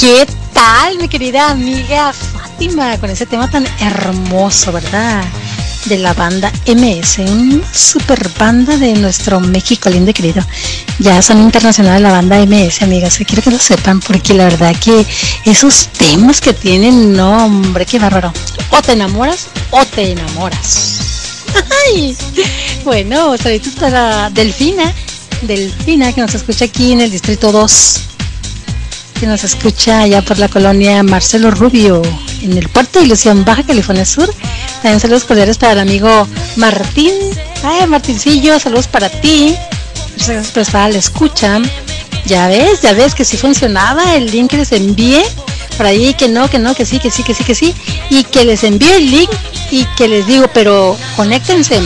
¿Qué tal, mi querida amiga Fátima? Con ese tema tan hermoso, ¿verdad? De la banda MS, una super banda de nuestro México lindo y querido. Ya son internacionales la banda MS, amigas. Quiero que lo sepan porque la verdad que esos temas que tienen, no, hombre, qué bárbaro. O te enamoras o te enamoras. Ay. Bueno, saluditos para Delfina, que nos escucha aquí en el Distrito 2. Que nos escucha allá por la colonia Marcelo Rubio, en el puerto de Ilusión, Baja California Sur. También saludos cordiales para el amigo Martín. Ay, Martincillo, saludos para ti. Muchas gracias por estar a la escucha. Ya ves que sí funcionaba el link que les envié. Por ahí que no, que sí. Y que les envíe el link y que les digo, pero conéctense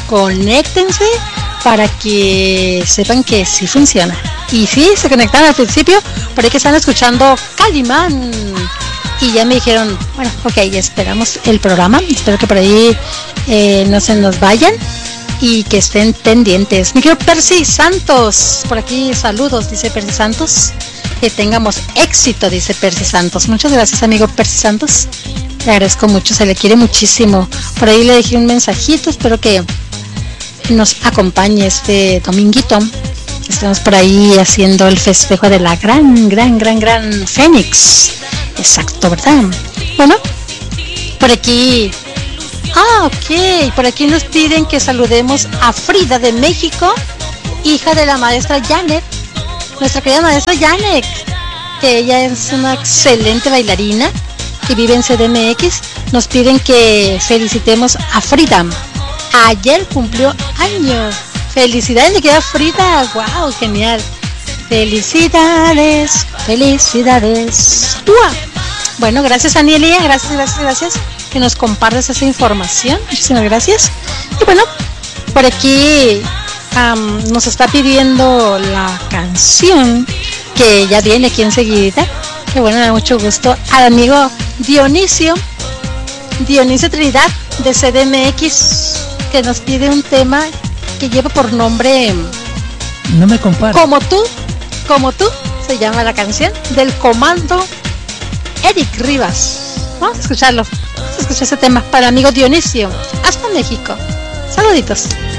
para que sepan que sí funciona. Y sí, se conectaron al principio, por ahí que están escuchando Calimán. Y ya me dijeron, bueno, ok, esperamos el programa. Espero que por ahí no se nos vayan y que estén pendientes. Mi querido Percy Santos, por aquí saludos, dice Percy Santos. Que tengamos éxito, dice Percy Santos. Muchas gracias, amigo Percy Santos. Le agradezco mucho, se le quiere muchísimo. Por ahí le dejé un mensajito, espero que nos acompañe este dominguito. Estamos por ahí haciendo el festejo de la gran Fénix. Exacto, ¿verdad? Bueno, por aquí. Ok, por aquí nos piden que saludemos a Frida de México, hija de la maestra Janet, nuestra querida maestra Janet, que ella es una excelente bailarina que vive en CDMX. Nos piden que felicitemos a Frida. Ayer cumplió años. Felicidades, mi querida Frida. Wow, genial. Felicidades. ¡Uah! Bueno, gracias, Anielia. Gracias. Que nos compartas esa información. Muchísimas gracias. Y bueno, por aquí nos está pidiendo la canción que ya viene aquí enseguida. Que bueno, me da mucho gusto. Al amigo Dionisio Trinidad de CDMX, que nos pide un tema que lleva por nombre No me compares. Como tú, se llama la canción del comando Eric Rivas. Vamos a escucharlo. Vamos a escuchar ese tema para el amigo Dionisio hasta México. Saluditos.